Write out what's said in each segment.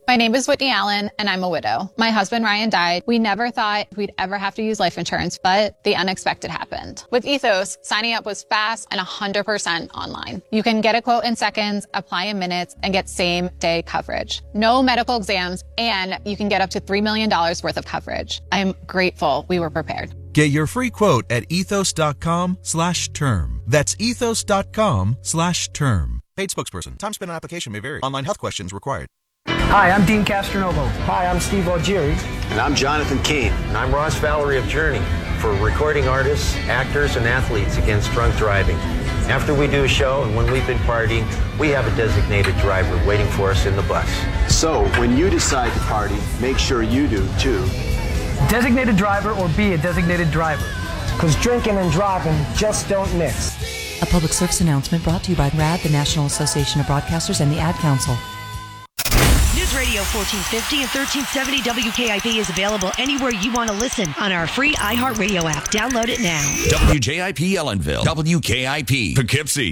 My name is Whitney Allen, and I'm a widow. My husband, Ryan, died. We never thought we'd ever have to use life insurance, but the unexpected happened. With Ethos, signing up was fast and 100% online. You can get a quote in seconds, apply in minutes, and get same-day coverage. No medical exams, and you can get up to $3 million worth of coverage. I'm grateful we were prepared. Get your free quote at ethos.com/term. That's ethos.com/term. Paid spokesperson. Time spent on application may vary. Online health questions required. Hi, I'm Dean Castronovo. Hi, I'm Steve O'Geary. And I'm Jonathan Kane. And I'm Ross Valerie of Journey for recording artists, actors, and athletes against drunk driving. After we do a show and when we've been partying, we have a designated driver waiting for us in the bus. So when you decide to party, make sure you do too. Designated driver or be a designated driver. Because drinking and driving just don't mix. A public service announcement brought to you by RAD, the National Association of Broadcasters, and the Ad Council. News Radio 1450 and 1370 WKIP is available anywhere you want to listen on our free iHeartRadio app. Download it now. WJIP Ellenville, WKIP Poughkeepsie.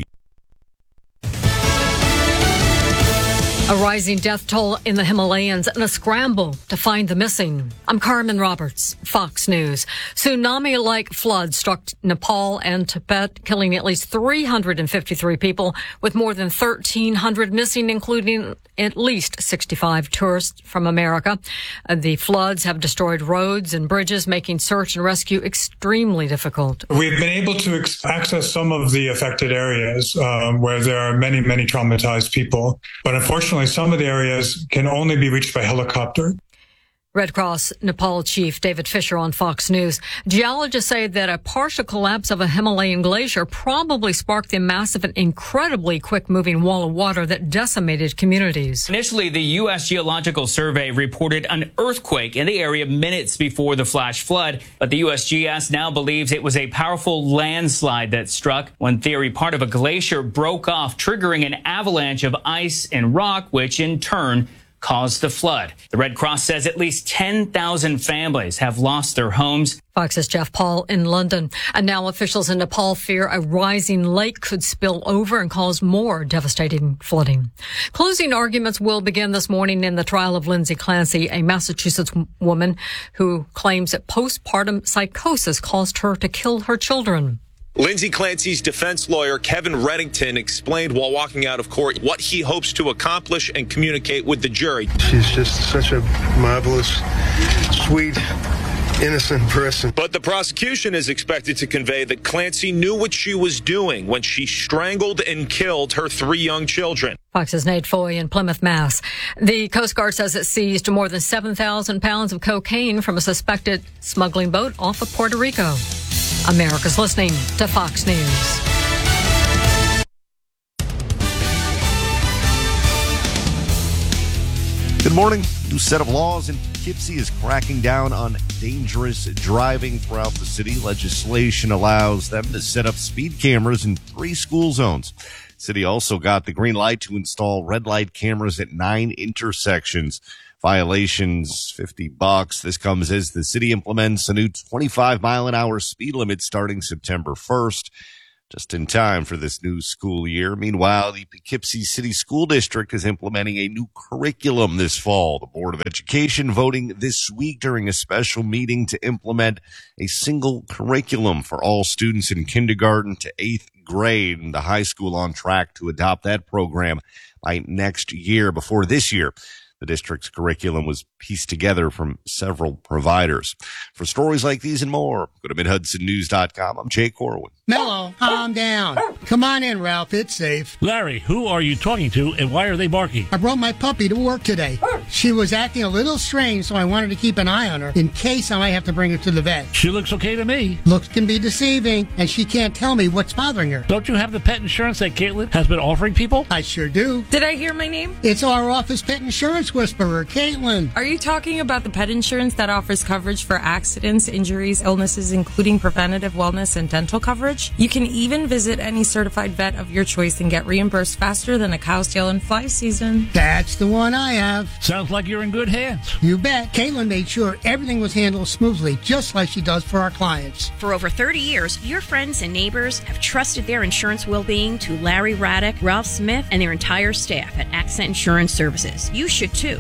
A rising death toll in the Himalayas and a scramble to find the missing. I'm Carmen Roberts, Fox News. Tsunami-like floods struck Nepal and Tibet, killing at least 353 people, with more than 1,300 missing, including at least 65 tourists from America. The floods have destroyed roads and bridges, making search and rescue extremely difficult. We've been able to access some of the affected areas where there are many, many traumatized people, but unfortunately, some of the areas can only be reached by helicopter. Red Cross Nepal Chief David Fisher on Fox News. Geologists say that a partial collapse of a Himalayan glacier probably sparked the massive and incredibly quick-moving wall of water that decimated communities. Initially, the U.S. Geological Survey reported an earthquake in the area minutes before the flash flood, but the USGS now believes it was a powerful landslide that struck. One theory, part of a glacier broke off, triggering an avalanche of ice and rock, which in turn caused the flood. The Red Cross says at least 10,000 families have lost their homes. Fox's Jeff Paul in London. And now officials in Nepal fear a rising lake could spill over and cause more devastating flooding. Closing arguments will begin this morning in the trial of Lindsay Clancy, a Massachusetts woman who claims that postpartum psychosis caused her to kill her children. Lindsay Clancy's defense lawyer, Kevin Reddington, explained while walking out of court what he hopes to accomplish and communicate with the jury. She's just such a marvelous, sweet, innocent person. But the prosecution is expected to convey that Clancy knew what she was doing when she strangled and killed her 3 young children. Fox's Nate Foy in Plymouth, Mass. The Coast Guard says it seized more than 7,000 pounds of cocaine from a suspected smuggling boat off of Puerto Rico. America's listening to Fox News. Good morning. New set of laws in Poughkeepsie is cracking down on dangerous driving throughout the city. Legislation allows them to set up speed cameras in 3 school zones. City also got the green light to install red light cameras at 9 intersections. Violations, $50. This comes as the city implements a new 25-mile-an-hour speed limit starting September 1st, just in time for this new school year. Meanwhile, the Poughkeepsie City School District is implementing a new curriculum this fall. The Board of Education voting this week during a special meeting to implement a single curriculum for all students in kindergarten to 8th grade, and the high school on track to adopt that program by next year. Before this year, the district's curriculum was pieced together from several providers. For stories like these and more, go to MidHudsonNews.com. I'm Jay Corwin. Mello, calm down. Come on in, Ralph. It's safe. Larry, who are you talking to and why are they barking? I brought my puppy to work today. She was acting a little strange, so I wanted to keep an eye on her in case I might have to bring her to the vet. She looks okay to me. Looks can be deceiving, and she can't tell me what's bothering her. Don't you have the pet insurance that Caitlin has been offering people? I sure do. Did I hear my name? It's our office pet insurance whisperer, Caitlin. Are you talking about the pet insurance that offers coverage for accidents, injuries, illnesses, including preventative wellness and dental coverage? You can even visit any certified vet of your choice and get reimbursed faster than a cow's tail in fly season. That's the one I have. Sounds like you're in good hands. You bet. Caitlin made sure everything was handled smoothly, just like she does for our clients. For over 30 years, your friends and neighbors have trusted their insurance well-being to Larry Raddick, Ralph Smith, and their entire staff at Accent Insurance Services. You should too.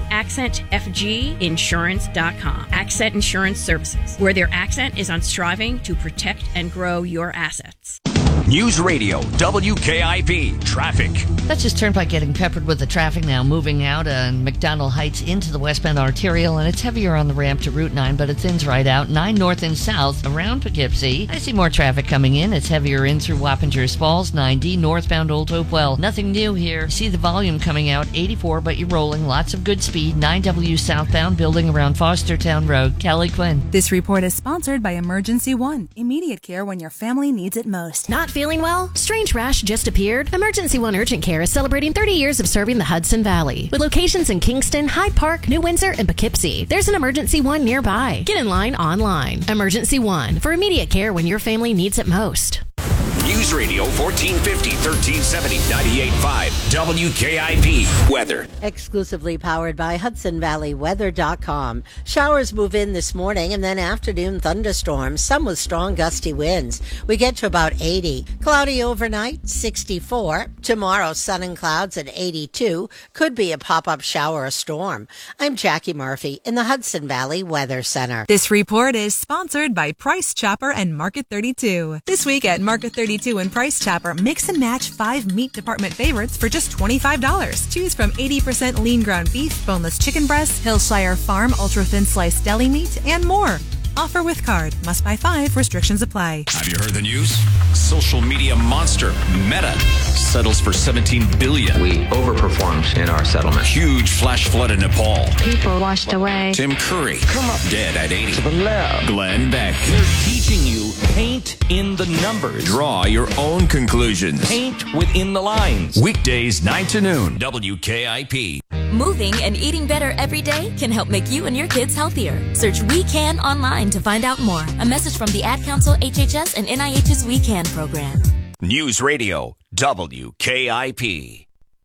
AccentFGinsurance.com. Accent Insurance Services, where their accent is on striving to protect and grow your assets. News Radio WKIP traffic. Dutchess Turnpike getting peppered with the traffic now, moving out on McDonald Heights into the westbound arterial, and it's heavier on the ramp to Route 9, but it thins right out. 9 north and south around Poughkeepsie. I see more traffic coming in. It's heavier in through Wappingers Falls. 9D northbound Old Hopewell. Nothing new here. See the volume coming out. 84, but you're rolling. Lots of good speed. 9W southbound, building around Fostertown Road. Kelly Quinn. This report is sponsored by Emergency One. Immediate care when your family needs it most. Not feeling well? Strange rash just appeared? Emergency One Urgent Care is celebrating 30 years of serving the Hudson Valley. With locations in Kingston, Hyde Park, New Windsor, and Poughkeepsie, there's an Emergency One nearby. Get in line online. Emergency One, for immediate care when your family needs it most. News Radio 1450, 1370, 98.5 WKIP weather. Exclusively powered by HudsonValleyWeather.com. Showers move in this morning and then afternoon thunderstorms, some with strong gusty winds. We get to about 80. Cloudy overnight, 64. Tomorrow, sun and clouds at 82. Could be a pop-up shower or storm. I'm Jackie Murphy in the Hudson Valley Weather Center. This report is sponsored by Price Chopper and Market 32. This week at Market 32 and Price Chopper, mix and match 5 meat department favorites for just $25. Choose from 80% lean ground beef, boneless chicken breasts, Hillshire Farm ultra thin sliced deli meat, and more. Offer with card. Must buy 5. Restrictions apply. Have you heard the news? Social media monster Meta settles for $17 billion. We overperformed in our settlement. Huge flash flood in Nepal. People washed away. Tim Curry dead at 80. To the left. Glenn Beck. They're teaching you paint in the numbers. Draw your own conclusions. Paint within the lines. Weekdays 9 to noon. WKIP. Moving and eating better every day can help make you and your kids healthier. Search We Can online to find out more. A message from the Ad Council, HHS, and NIH's We Can program. News Radio WKIP.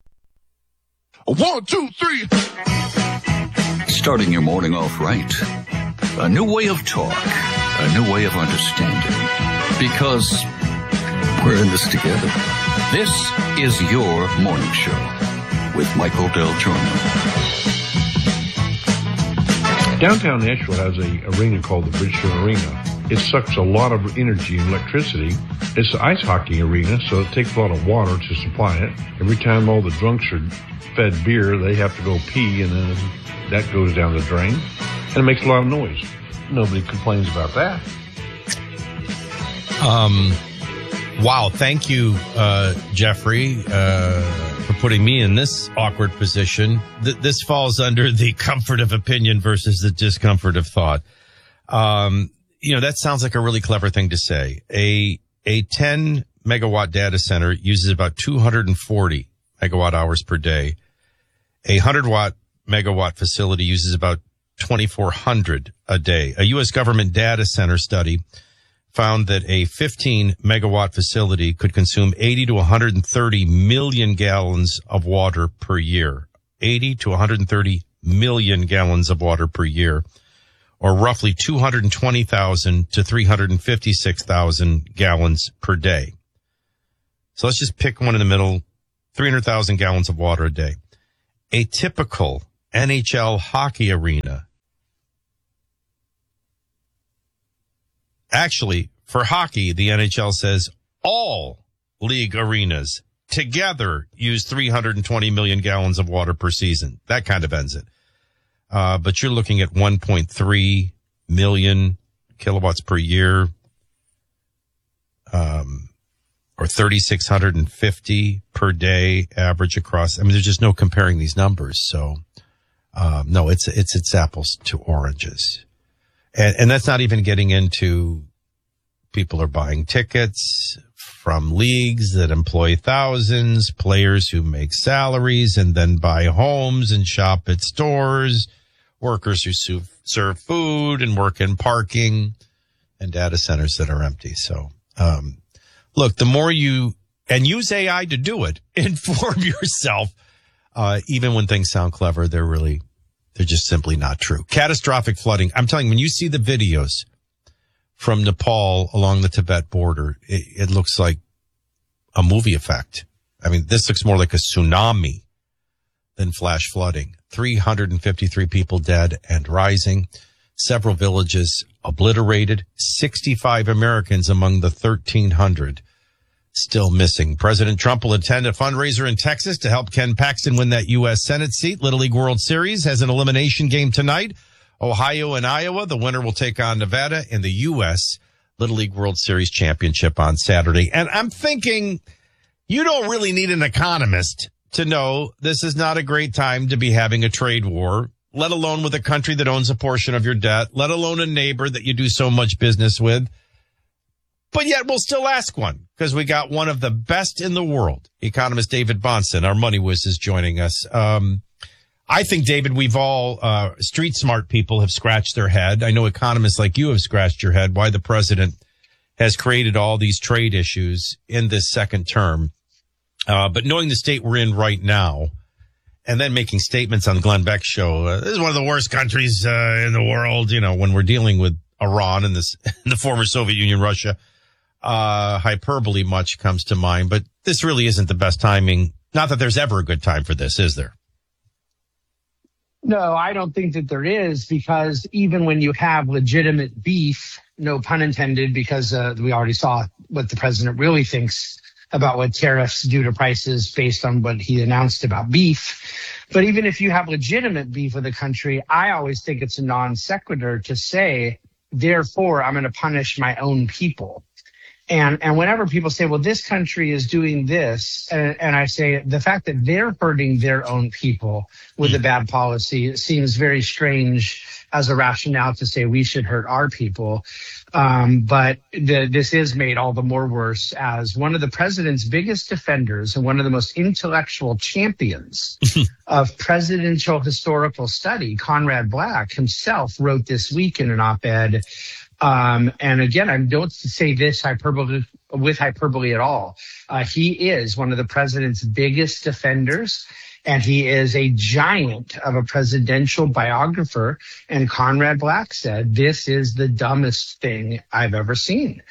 1, 2, 3. Starting your morning off right. A new way of talk. A new way of understanding. Because we're in this together. This is your morning show with Michael Del Giorno. Downtown Nashville has a arena called the Bridgestone Arena. It sucks a lot of energy and electricity. It's an ice hockey arena, so it takes a lot of water to supply it. Every time all the drunks are fed beer, they have to go pee, and then that goes down the drain. And it makes a lot of noise. Nobody complains about that. Wow. Thank you, Jeffrey, for putting me in this awkward position. This falls under the comfort of opinion versus the discomfort of thought. That sounds like a really clever thing to say. A 10 megawatt data center uses about 240 megawatt hours per day. A 100 megawatt facility uses about 2,400 a day. A U.S. government data center study found that a 15 megawatt facility could consume 80 to 130 million gallons of water per year. 80 to 130 million gallons of water per year, or roughly 220,000 to 356,000 gallons per day. So let's just pick one in the middle, 300,000 gallons of water a day. A typical NHL hockey arena. Actually, for hockey, the NHL says all league arenas together use 320 million gallons of water per season. That kind of ends it. But you're looking at 1.3 million kilowatts per year, or 3,650 per day average across. I mean, there's just no comparing these numbers. So, no, it's apples to oranges. And that's not even getting into people are buying tickets from leagues that employ thousands, players who make salaries and then buy homes and shop at stores, workers who serve food and work in parking, and data centers that are empty. So, look, the more you and use AI to do it. Inform yourself. Even when things sound clever, they're just simply not true. Catastrophic flooding. I'm telling you, when you see the videos from Nepal along the Tibet border, it looks like a movie effect. I mean, this looks more like a tsunami than flash flooding. 353 people dead and rising. Several villages obliterated. 65 Americans among the 1,300 still missing. President Trump will attend a fundraiser in Texas to help Ken Paxton win that U.S. Senate seat. Little League World Series has an elimination game tonight. Ohio and Iowa. The winner will take on Nevada in the U.S. Little League World Series championship on Saturday. And I'm thinking you don't really need an economist to know this is not a great time to be having a trade war, let alone with a country that owns a portion of your debt, let alone a neighbor that you do so much business with. But yet we'll still ask one because we got one of the best in the world. Economist David Bahnsen, our Money Whiz, is joining us. I think, David, we've all, street smart people have scratched their head. I know economists like you have scratched your head why the president has created all these trade issues in this second term. But knowing the state we're in right now and then making statements on Glenn Beck's show, this is one of the worst countries in the world, when we're dealing with Iran and the former Soviet Union, Russia. Hyperbole much comes to mind, but this really isn't the best timing. Not that there's ever a good time for this, is there? No, I don't think that there is, because even when you have legitimate beef, no pun intended, because we already saw what the president really thinks about what tariffs do to prices based on what he announced about beef. But even if you have legitimate beef with a country, I always think it's a non sequitur to say, therefore, I'm going to punish my own people. And whenever people say, well, this country is doing this, and I say the fact that they're hurting their own people with a bad policy, it seems very strange as a rationale to say we should hurt our people. But this is made all the more worse as one of the president's biggest defenders and one of the most intellectual champions of presidential historical study, Conrad Black himself, wrote this week in an op-ed. And again, I don't say this with hyperbole at all. He is one of the president's biggest defenders, and he is a giant of a presidential biographer. And Conrad Black said, this is the dumbest thing I've ever seen.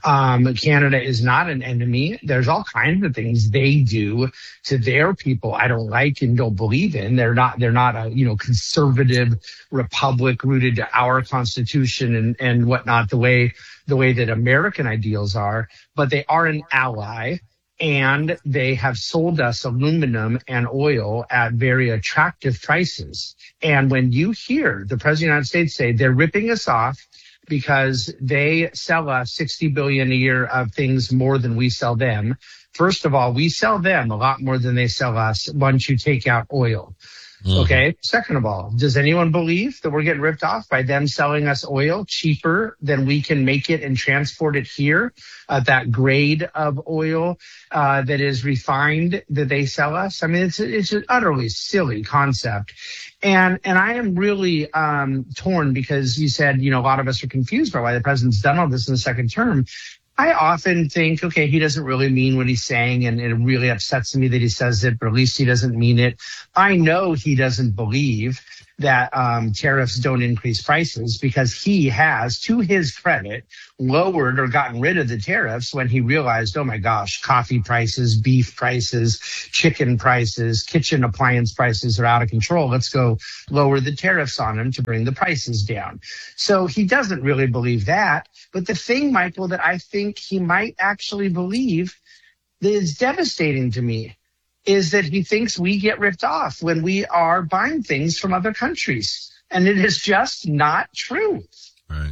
Canada is not an enemy. There's all kinds of things they do to their people I don't like and don't believe in. They're not a, conservative republic rooted to our Constitution and whatnot, the way that American ideals are, but they are an ally. And they have sold us aluminum and oil at very attractive prices. And when you hear the president of the United States say they're ripping us off because they sell us $60 billion a year of things more than we sell them. First of all, we sell them a lot more than they sell us once you take out oil. Mm-hmm. Okay. Second of all, does anyone believe that we're getting ripped off by them selling us oil cheaper than we can make it and transport it here at that grade of oil that is refined that they sell us? I mean, it's an utterly silly concept. And I am really torn because you said, a lot of us are confused by why the president's done all this in the second term. I often think, okay, he doesn't really mean what he's saying, and it really upsets me that he says it, but at least he doesn't mean it. I know he doesn't believe that tariffs don't increase prices because he has, to his credit, lowered or gotten rid of the tariffs when he realized, oh my gosh, coffee prices, beef prices, chicken prices, kitchen appliance prices are out of control. Let's go lower the tariffs on them to bring the prices down. So he doesn't really believe that. But the thing, Michael, that I think he might actually believe that is devastating to me is that he thinks we get ripped off when we are buying things from other countries. And it is just not true. Right.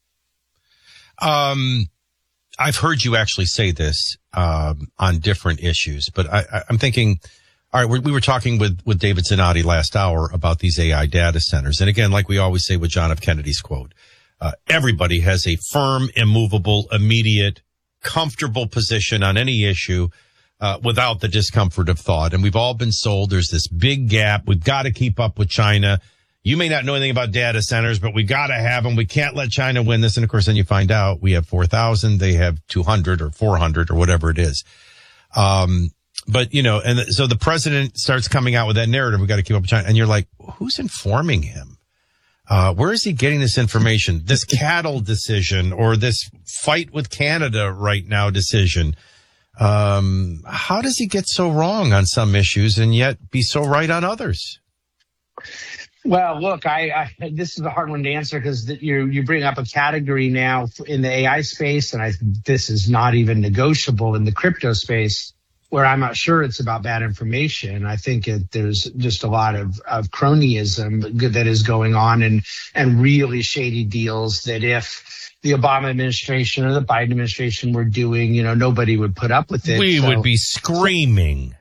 I've heard you actually say this on different issues, but I'm thinking, all right, we were talking with David Zanotti last hour about these AI data centers. And again, like we always say with John F. Kennedy's quote, everybody has a firm, immovable, immediate, comfortable position on any issue without the discomfort of thought. And we've all been sold there's this big gap. We've got to keep up with China. You may not know anything about data centers, but we got to have them. We can't let China win this. And of course, then you find out we have 4,000. They have 200 or 400 or whatever it is. But, and so the president starts coming out with that narrative. We got to keep up with China. And you're like, who's informing him? Where is he getting this information? This cattle decision or this fight with Canada right now decision. How does he get so wrong on some issues and yet be so right on others? Well, look, this is a hard one to answer because you bring up a category now in the AI space, and this is not even negotiable in the crypto space, where I'm not sure it's about bad information. I think there's just a lot of cronyism that is going on and really shady deals that if the Obama administration or the Biden administration were doing, nobody would put up with it. We would be screaming.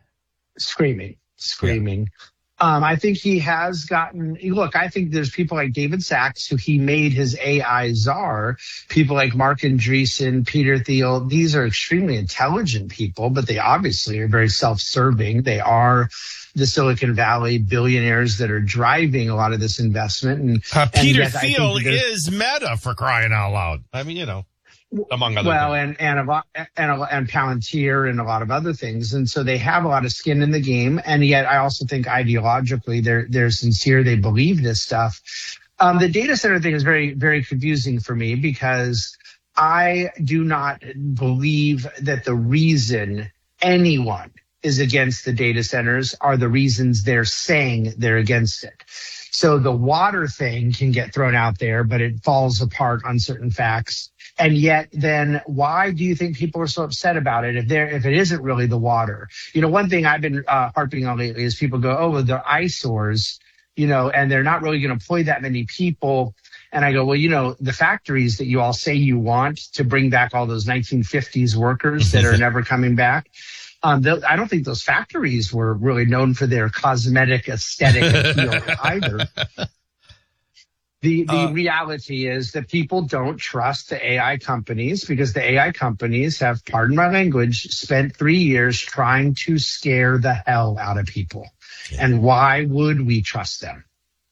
Yeah. I think he has look, I think there's people like David Sachs, who he made his AI czar, people like Mark Andreessen, Peter Thiel. These are extremely intelligent people, but they obviously are very self-serving. They are the Silicon Valley billionaires that are driving a lot of this investment. And Peter Thiel is Meta, for crying out loud. I mean, among other things. And Palantir and a lot of other things. And so they have a lot of skin in the game. And yet I also think ideologically they're sincere. They believe this stuff. The data center thing is very, very confusing for me because I do not believe that the reason anyone is against the data centers are the reasons they're saying they're against it. So the water thing can get thrown out there, but it falls apart on certain facts. And yet then why do you think people are so upset about it if it isn't really the water? One thing I've been harping on lately is people go, oh, well, they're eyesores, and they're not really going to employ that many people. And I go, well, the factories that you all say you want to bring back all those 1950s workers that are never coming back. I don't think those factories were really known for their cosmetic aesthetic appeal either. The reality is that people don't trust the AI companies because the AI companies have, pardon my language, spent 3 years trying to scare the hell out of people. Yeah. And why would we trust them?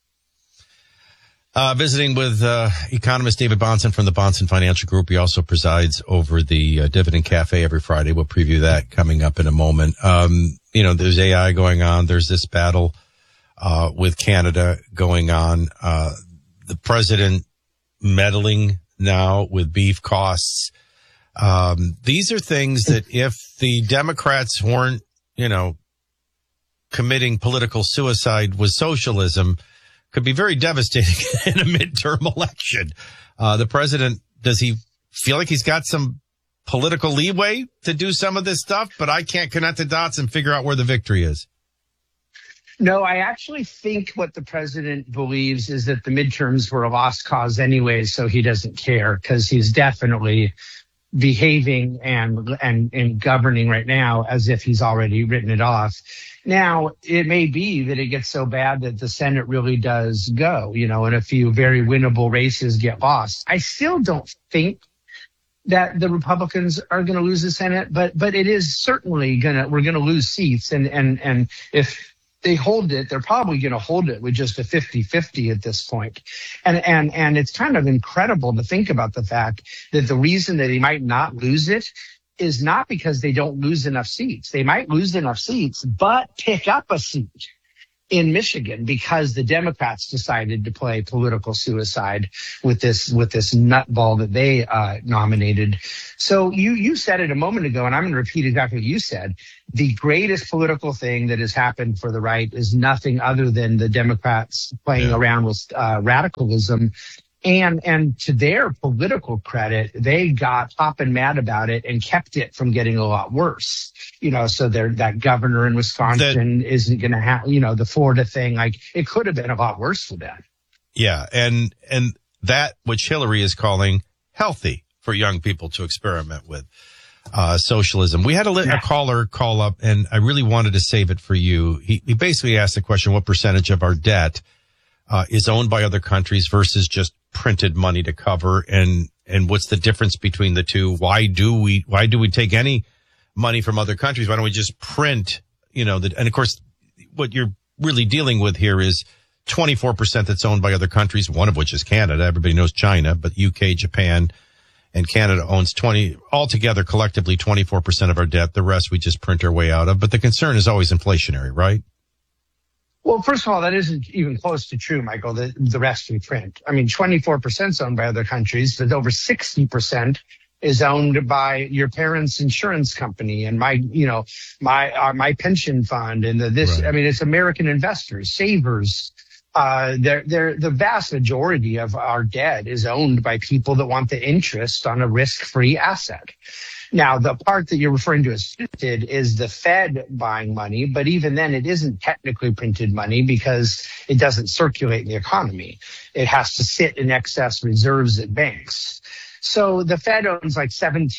Visiting with economist David Bahnsen from the Bahnsen Financial Group. He also presides over the Dividend Cafe every Friday. We'll preview that coming up in a moment. There's AI going on. There's this battle with Canada going on. The president meddling now with beef costs. These are things that if the Democrats weren't, committing political suicide with socialism, could be very devastating in a midterm election. The president, does he feel like he's got some political leeway to do some of this stuff? But I can't connect the dots and figure out where the victory is. No, I actually think what the president believes is that the midterms were a lost cause anyway, so he doesn't care because he's definitely behaving and governing right now as if he's already written it off. Now, it may be that it gets so bad that the Senate really does go, and a few very winnable races get lost. I still don't think that the Republicans are going to lose the Senate, but it is certainly we're going to lose seats. And if they hold it, they're probably going to hold it with just a 50-50 at this point. And it's kind of incredible to think about the fact that the reason that he might not lose it is not because they don't lose enough seats. They might lose enough seats, but pick up a seat in Michigan because the Democrats decided to play political suicide with this nutball that they nominated. So you said it a moment ago, and I'm going to repeat exactly what you said. The greatest political thing that has happened for the right is nothing other than the Democrats playing around with radicalism. And to their political credit, they got up and mad about it and kept it from getting a lot worse. So that governor in Wisconsin isn't going to have, the Florida thing, like it could have been a lot worse for them. Yeah. And that which Hillary is calling healthy for young people to experiment with, socialism. We had a caller call up, and I really wanted to save it for you. He basically asked the question, what percentage of our debt is owned by other countries versus just printed money to cover, and what's the difference between the two? Why do we take any money from other countries? Why don't we just print, and of course, what you're really dealing with here is 24% that's owned by other countries, one of which is Canada. Everybody knows China, but UK, Japan, And Canada owns altogether collectively 24% of our debt. The rest we just print our way out of. But the concern is always inflationary, right? Well, first of all, that isn't even close to true, Michael, the rest we print. I mean, 24% is owned by other countries, but over 60% is owned by your parents' insurance company and my pension fund and right. I mean, it's American investors, savers. The vast majority of our debt is owned by people that want the interest on a risk-free asset. Now, the part that you're referring to as printed is the Fed buying money, but even then it isn't technically printed money because it doesn't circulate in the economy. It has to sit in excess reserves at banks. So the Fed owns like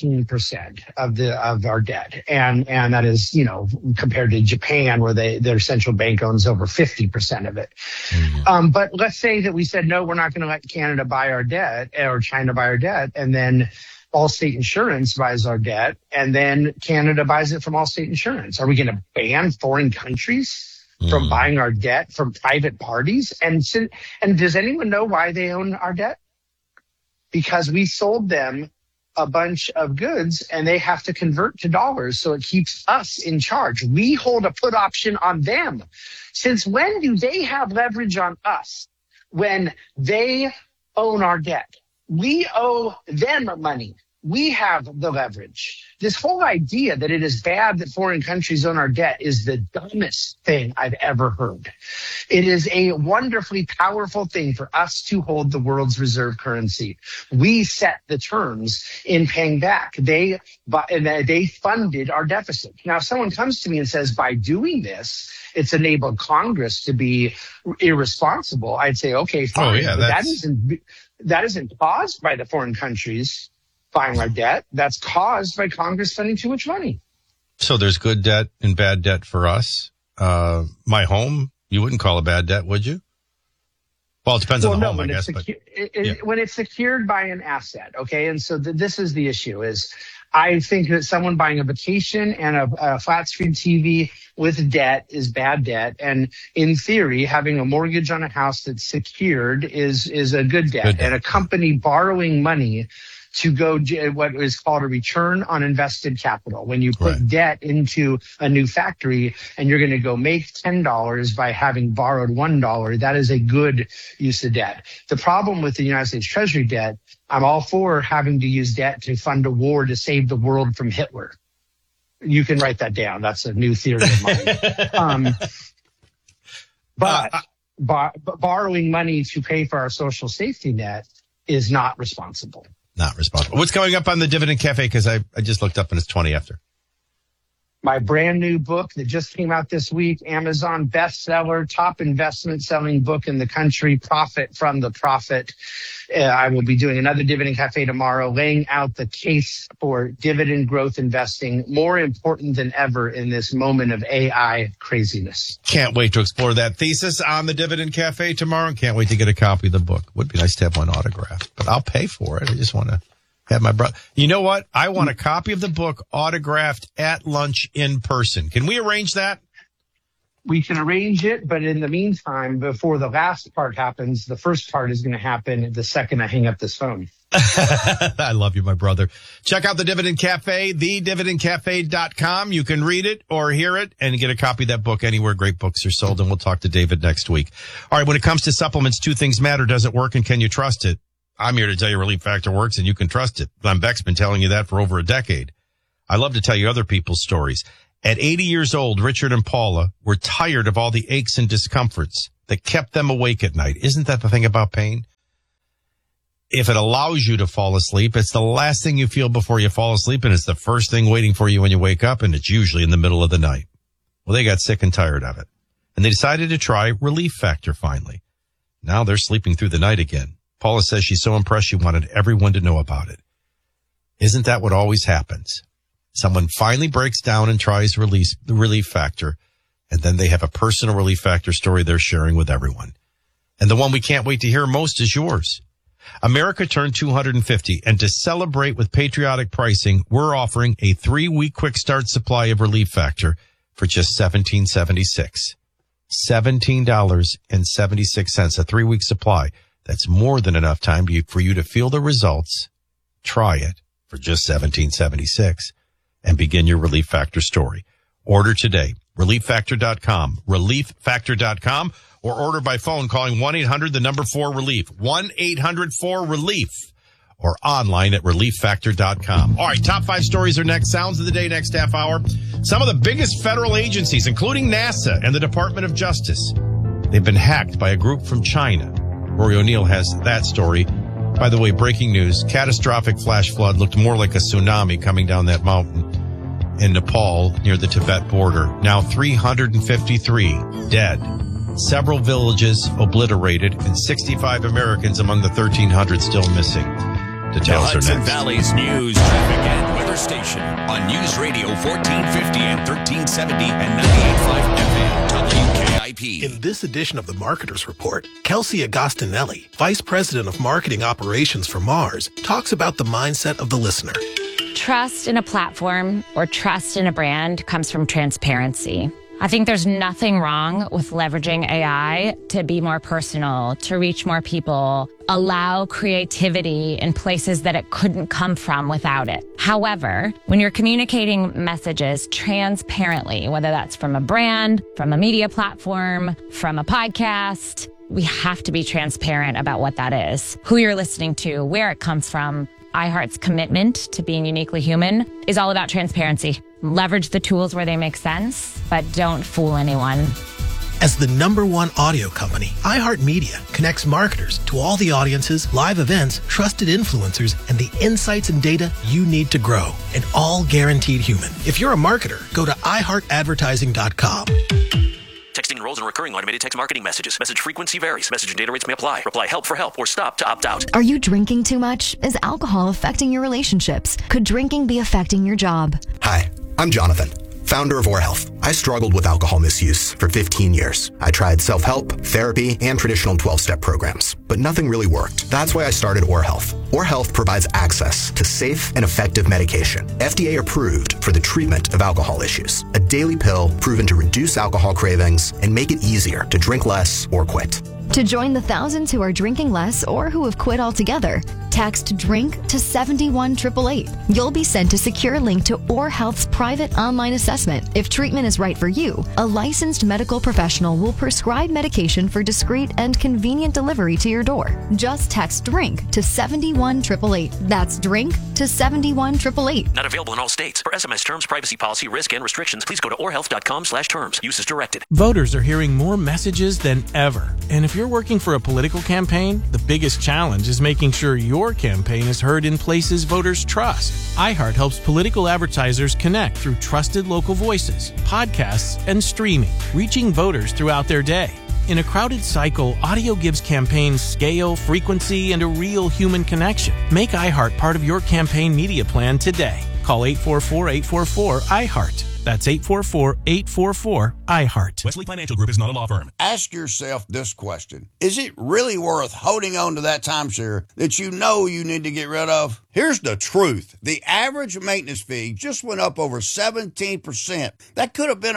17% of our debt. And that is, compared to Japan where their central bank owns over 50% of it. Mm-hmm. But let's say that we said, no, we're not going to let Canada buy our debt or China buy our debt. And then Allstate Insurance buys our debt and then Canada buys it from Allstate Insurance. Are we going to ban foreign countries from buying our debt from private parties? And does anyone know why they own our debt? Because we sold them a bunch of goods and they have to convert to dollars. So it keeps us in charge. We hold a put option on them. Since when do they have leverage on us when they own our debt? We owe them money. We have the leverage. This whole idea that it is bad that foreign countries own our debt is the dumbest thing I've ever heard. It is a wonderfully powerful thing for us to hold the world's reserve currency. We set the terms in paying back. They funded our deficit. Now, if someone comes to me and says, by doing this, it's enabled Congress to be irresponsible, I'd say, okay, fine. Oh, yeah, that isn't caused by the foreign countries buying our debt. That's caused by Congress spending too much money. So there's good debt and bad debt for us. My home, you wouldn't call a bad debt, would you? Well, it depends on the home, I guess. When it's secured by an asset, okay? And so this is the issue is I think that someone buying a vacation and a flat screen TV with debt is bad debt. And in theory, having a mortgage on a house that's secured is a good debt. And a company borrowing money to go what is called a return on invested capital. When you put debt into a new factory and you're going to go make $10 by having borrowed $1, that is a good use of debt. The problem with the United States Treasury debt, I'm all for having to use debt to fund a war to save the world from Hitler. You can write that down. That's a new theory of mine. But borrowing money to pay for our social safety net is not responsible. Not responsible. What's going up on the Dividend Cafe? Because I just looked up and it's 20 after. My brand new book that just came out this week, Amazon bestseller, top investment selling book in the country, Profit from the Profit. I will be doing another Dividend Cafe tomorrow, laying out the case for dividend growth investing, more important than ever in this moment of AI craziness. Can't wait to explore that thesis on the Dividend Cafe tomorrow and can't wait to get a copy of the book. Would be nice to have one autographed, but I'll pay for it. I just want to have my brother. You know what? I want a copy of the book autographed at lunch in person. Can we arrange that? We can arrange it, but in the meantime, before the last part happens, the first part is going to happen the second I hang up this phone. I love you, my brother. Check out the Dividend Cafe, thedividendcafe.com. You can read it or hear it and get a copy of that book anywhere great books are sold. And we'll talk to David next week. All right. When it comes to supplements, two things matter. Does it work and can you trust it? I'm here to tell you Relief Factor works and you can trust it. Glenn Beck's been telling you that for over a decade. I love to tell you other people's stories. At 80 years old, Richard and Paula were tired of all the aches and discomforts that kept them awake at night. Isn't that the thing about pain? If it allows you to fall asleep, it's the last thing you feel before you fall asleep, and it's the first thing waiting for you when you wake up, and it's usually in the middle of the night. Well, they got sick and tired of it, and they decided to try Relief Factor finally. Now they're sleeping through the night again. Paula says she's so impressed she wanted everyone to know about it. Isn't that what always happens? Someone finally breaks down and tries the Relief Factor, and then they have a personal Relief Factor story they're sharing with everyone. And the one we can't wait to hear most is yours. America turned 250, and to celebrate with patriotic pricing, we're offering a 3-week quick start supply of Relief Factor for just $17.76. $17.76, a 3-week supply. That's more than enough time for you to feel the results, Try it for just $17.76 and begin your Relief Factor story. Order today. ReliefFactor.com. ReliefFactor.com, or order by phone calling 1-800-4RELIEF. 1-800-4RELIEF. Or online at ReliefFactor.com. All right, top 5 stories are next. Sounds of the day next half hour. Some of the biggest federal agencies, including NASA and the Department of Justice, they've been hacked by a group from China. Rory O'Neill has that story. By the way, breaking news, catastrophic flash flood looked more like a tsunami coming down that mountain in Nepal near the Tibet border. Now 353 dead. Several villages obliterated and 65 Americans among the 1,300 still missing. Details are next. Hudson Valley's news, traffic, and weather station on News Radio 1450 and 1370 and 98.5 FM WKIP. In this edition of the Marketers Report, Kelsey Agostinelli, Vice President of Marketing Operations for Mars, talks about the mindset of the listener. Trust in a platform or trust in a brand comes from transparency. I think there's nothing wrong with leveraging AI to be more personal, to reach more people, allow creativity in places that it couldn't come from without it. However, when you're communicating messages transparently, whether that's from a brand, from a media platform, from a podcast, we have to be transparent about what that is, who you're listening to, where it comes from. iHeart's commitment to being uniquely human is all about transparency. Leverage the tools where they make sense, but don't fool anyone. As the #1 audio company, iHeartMedia connects marketers to all the audiences, live events, trusted influencers, and the insights and data you need to grow, and all guaranteed human. If you're a marketer, go to iHeartAdvertising.com. Texting enrolls in recurring automated text marketing messages. Message frequency varies. Message and data rates may apply. Reply HELP for help or stop to opt out. Are you drinking too much? Is alcohol affecting your relationships? Could drinking be affecting your job? Hi, I'm Jonathan, founder of Or Health. I struggled with alcohol misuse for 15 years. I tried self-help, therapy, and traditional 12-step programs, but nothing really worked. That's why I started Or Health. Or Health provides access to safe and effective medication, FDA approved for the treatment of alcohol issues. A daily pill proven to reduce alcohol cravings and make it easier to drink less or quit. To join the thousands who are drinking less or who have quit altogether, text DRINK to 71888. You'll be sent a secure link to Or Health's private online assessment. If treatment is right for you, a licensed medical professional will prescribe medication for discreet and convenient delivery to your door. Just text DRINK to 71888. That's DRINK to 71888. Not available in all states. For SMS terms, privacy policy, risk, and restrictions, please go to orhealth.com/terms. Use as directed. Voters are hearing more messages than ever. And if you're working for a political campaign, the biggest challenge is making sure your campaign is heard in places voters trust. iHeart helps political advertisers connect through trusted local voices, podcasts, and streaming, reaching voters throughout their day. In a crowded cycle, audio gives campaigns scale, frequency, and a real human connection. Make iHeart part of your campaign media plan today. Call 844-844-iHeart. That's 844-844-iHeart. Wesley Financial Group is not a law firm. Ask yourself this question. Is it really worth holding on to that timeshare that you know you need to get rid of? Here's the truth. The average maintenance fee just went up over 17%. That could have been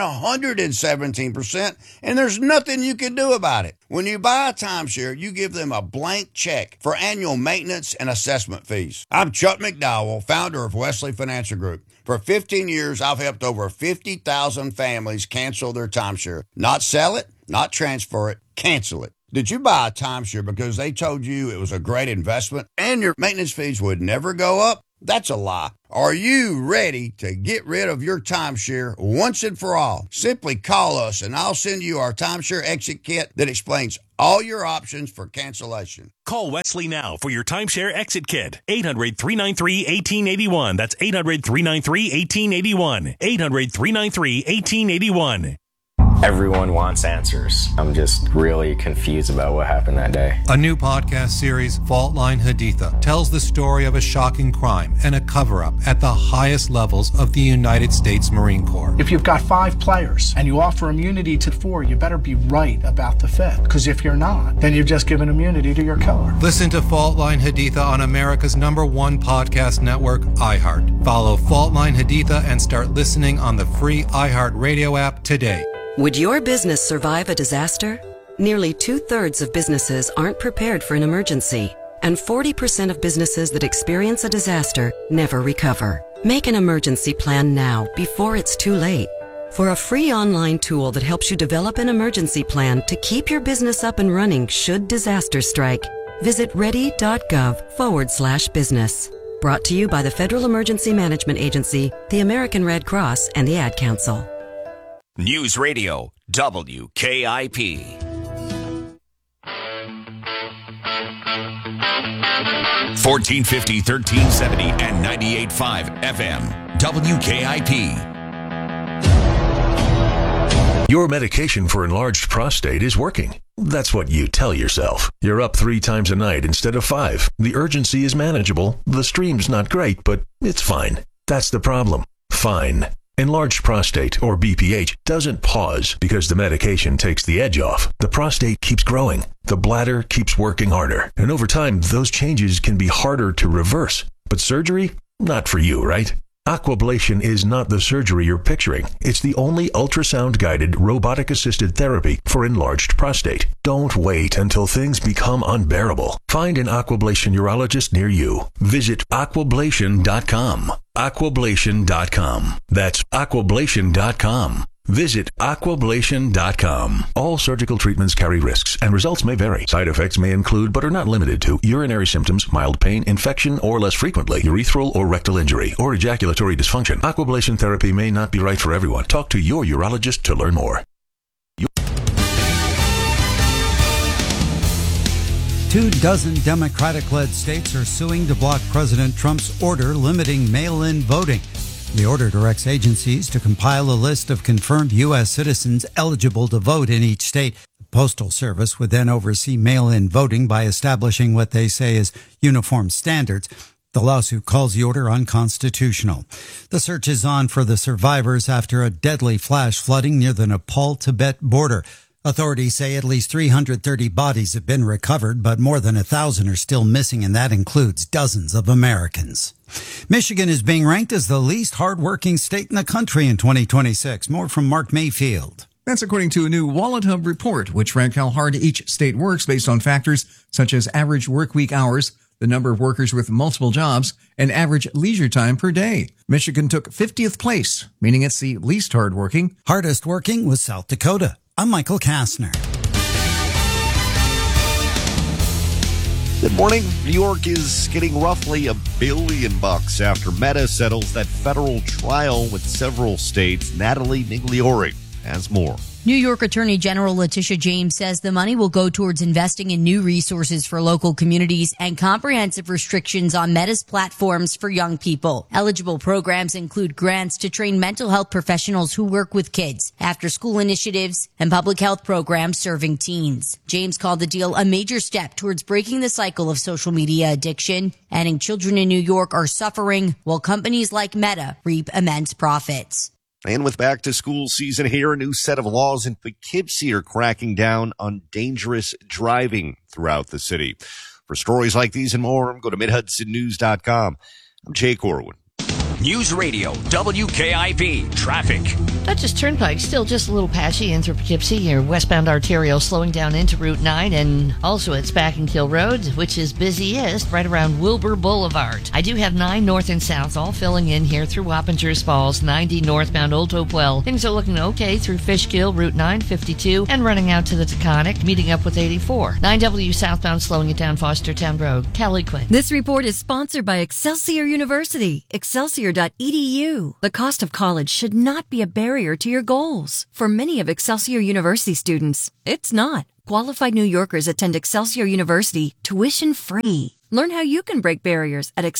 117%, and there's nothing you can do about it. When you buy a timeshare, you give them a blank check for annual maintenance and assessment fees. I'm Chuck McDowell, founder of Wesley Financial Group. For 15 years, I've helped over 50,000 families cancel their timeshare. Not sell it, not transfer it, cancel it. Did you buy a timeshare because they told you it was a great investment and your maintenance fees would never go up? That's a lie. Are you ready to get rid of your timeshare once and for all? Simply call us and I'll send you our timeshare exit kit that explains all your options for cancellation. Call Wesley now for your timeshare exit kit. 800-393-1881. That's 800-393-1881. 800-393-1881. Everyone wants answers. I'm just really confused about what happened that day. A new podcast series, Fault Line Haditha, tells the story of a shocking crime and a cover-up at the highest levels of the United States Marine Corps. If you've got 5 players and you offer immunity to 4, you better be right about the 5th. Because if you're not, then you've just given immunity to your killer. Listen to Fault Line Haditha on America's #1 podcast network, iHeart. Follow Fault Line Haditha and start listening on the free iHeart Radio app today. Would your business survive a disaster? Nearly 2/3 of businesses aren't prepared for an emergency. and 40% of businesses that experience a disaster never recover. Make an emergency plan now before it's too late. For a free online tool that helps you develop an emergency plan to keep your business up and running should disaster strike, visit ready.gov/business. Brought to you by the Federal Emergency Management Agency, the American Red Cross, and the Ad Council. News Radio, WKIP. 1450, 1370, and 98.5 FM, WKIP. Your medication for enlarged prostate is working. That's what you tell yourself. You're up 3 times a night instead of 5. The urgency is manageable. The stream's not great, but it's fine. That's the problem. Fine. Enlarged prostate, or BPH, doesn't pause because the medication takes the edge off. The prostate keeps growing. The bladder keeps working harder. And over time, those changes can be harder to reverse. But surgery? Not for you, right? Aquablation is not the surgery you're picturing. It's the only ultrasound-guided, robotic-assisted therapy for enlarged prostate. Don't wait until things become unbearable. Find an Aquablation urologist near you. Visit aquablation.com. Aquablation.com. That's aquablation.com. Visit aquablation.com. All surgical treatments carry risks, and results may vary. Side effects may include, but are not limited to, urinary symptoms, mild pain, infection, or less frequently, urethral or rectal injury, or ejaculatory dysfunction. Aquablation therapy may not be right for everyone. Talk to your urologist to learn more. 24 Democratic-led states are suing to block President Trump's order limiting mail-in voting. The order directs agencies to compile a list of confirmed U.S. citizens eligible to vote in each state. The Postal Service would then oversee mail-in voting by establishing what they say is uniform standards. The lawsuit calls the order unconstitutional. The search is on for the survivors after a deadly flash flooding near the Nepal-Tibet border. Authorities say at least 330 bodies have been recovered, but more than 1,000 are still missing, and that includes dozens of Americans. Michigan is being ranked as the least hardworking state in the country in 2026. More from Mark Mayfield. That's according to a new Wallet Hub report, which ranked how hard each state works based on factors such as average work week hours, the number of workers with multiple jobs, and average leisure time per day. Michigan took 50th place, meaning it's the least hardworking. Hardest working was South Dakota. I'm Michael Kastner. Good morning. New York is getting roughly $1 billion after Meta settles that federal trial with several states. Natalie Migliore has more. New York Attorney General Letitia James says the money will go towards investing in new resources for local communities and comprehensive restrictions on Meta's platforms for young people. Eligible programs include grants to train mental health professionals who work with kids, after-school initiatives, and public health programs serving teens. James called the deal a major step towards breaking the cycle of social media addiction, adding children in New York are suffering while companies like Meta reap immense profits. And with back to school season here, a new set of laws in Poughkeepsie are cracking down on dangerous driving throughout the city. For stories like these and more, go to MidHudsonNews.com. I'm Jake Orwin. News Radio, WKIP, traffic. Dutchess Turnpike still just a little patchy in through Poughkeepsie. Your westbound arterial slowing down into Route 9 and also at Spackenkill Road, which is busiest right around Wilbur Boulevard. I do have 9 north and south all filling in here through Wappingers Falls, 90 northbound Old Hopewell. Things are looking okay through Fishkill, Route 952, and running out to the Taconic, meeting up with 84. 9W southbound slowing it down Fostertown Road. Kelly Quinn. This report is sponsored by Excelsior University. Excelsior.edu. The cost of college should not be a barrier to your goals. For many of Excelsior University students, it's not. Qualified New Yorkers attend Excelsior University tuition free. Learn how you can break barriers at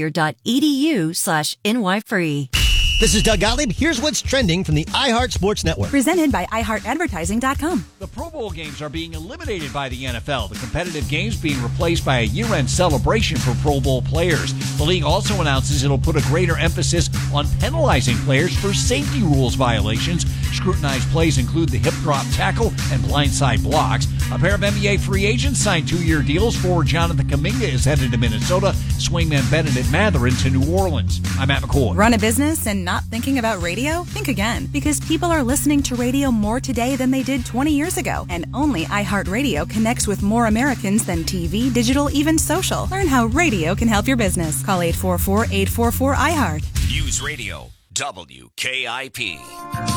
excelsior.edu/NYFree. This is Doug Gottlieb. Here's what's trending from the iHeart Sports Network. Presented by iHeartAdvertising.com. The Pro Bowl games are being eliminated by the NFL. The competitive games being replaced by a year-end celebration for Pro Bowl players. The league also announces it'll put a greater emphasis on penalizing players for safety rules violations. Scrutinized plays include the hip drop tackle and blindside blocks. A pair of NBA free agents signed 2-year deals. Forward Jonathan Kuminga is headed to Minnesota, Swingman Bennett at Mather into New Orleans. I'm Matt McCoy. Run a business and not thinking about radio? Think again, because people are listening to radio more today than they did 20 years ago. And only iHeartRadio connects with more Americans than TV, digital, even social. Learn how radio can help your business. Call 844-844-iHeart. News Radio WKIP.